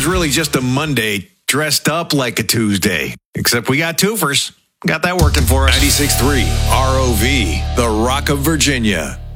really just a Monday dressed up like a Tuesday. Except we got twofers. Got that working for us. 96.3 ROV, the Rock of Virginia.